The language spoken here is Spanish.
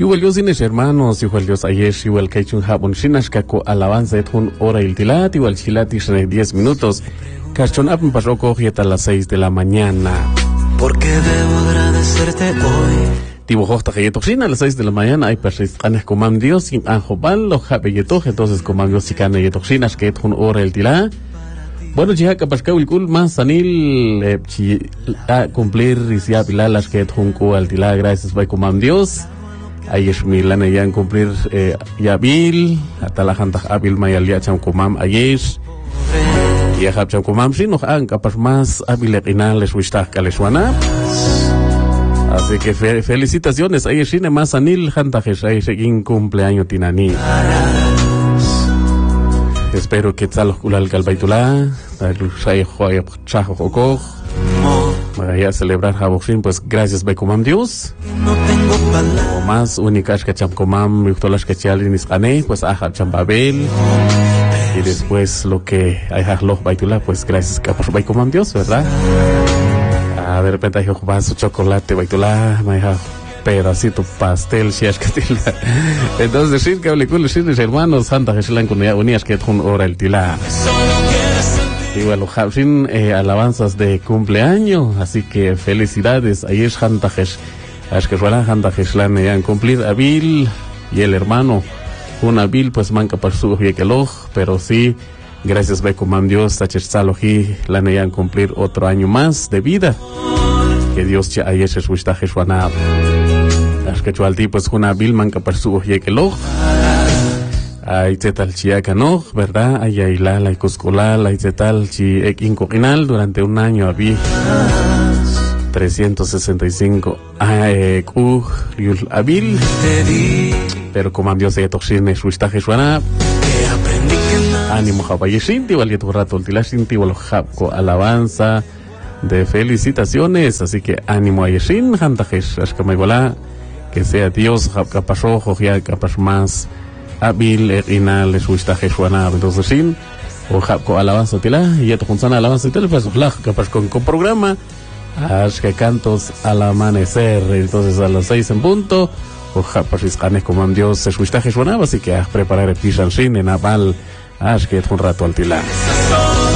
Igual Dios tienes hermanos, igual Dios ayer, igual que hecho un jabón chinas que alabanza de un hora el tilat, igual chilatis 10 minutos. Cachón apen pasó cogieta a las 6 de la mañana. Porque debo agradecerte hoy. Dibujo hasta que a las 6 de la mañana hay personas como Dios sin anjobal, los jabeyetos, entonces como Dios si can yetoxinas que un hora el tilat. Bueno, ya que pasca el cool más sanil a cumplir y si a pilalas que un al tilat, gracias by como Dios. Ahí es Milana ya en cumplir ya bil hasta la gente hábil mayal ya cham kumam ayes ya hab cham kumam si no han capaz más hábil finales wishtah kaleswana. Así que felicitaciones ahí es más anil jantajes ahí seguin cumpleaños tinani. Espero que tal kulal kalbaitula tal shay khoy chajo kokoj vaya a celebrar Jaboxin, pues gracias by kumam Dios. No tengo palabras. O más únicas que cham kumam yutolas que chal in isqane, pues aja cham babel. Y después lo que hay hajloh baitula, pues gracias que by kumam Dios, ¿verdad? De repente hay vaso chocolate baitula, me pedacito pastel, si es que tila. Entonces decir que hable con los hermanos santa que se la unías que un hora el tila. Igual los sin alabanzas de cumpleaños, así que felicidades. Ahí es Hantajesh, es que suena Hantajesh la han cumplir Abil y el hermano. Un Abil pues manca por su yekeloj, pero sí, gracias be como Dios, Tachesaloji, la han cumplir otro año más de vida. Que Dios ya ayer se sustaje suana. Es que chualti pues un Abil manca por su yekeloj. Ay tal chiaca no, ¿verdad? Ay la cuscolal, ay tal chi incoquinal durante un año había 365 yul abil, pero como Dios se toxine su estaje suana ánimo jabayeshinti valió tu rato el tilashinti o japco alabanza de felicitaciones, así que ánimo ayeshin jantajes es que me iguala que sea Dios capaz ojo ya capaz más Abil ina les gusta Jesuana entonces sin o japco alabanza tila y ya te funciona alabanza tila pues capaz con programa as que cantos al amanecer entonces a las 6 en punto o japos iscanes como Dios se gusta Jesuana así que a preparar el pisan sin en aval as que un rato al tila.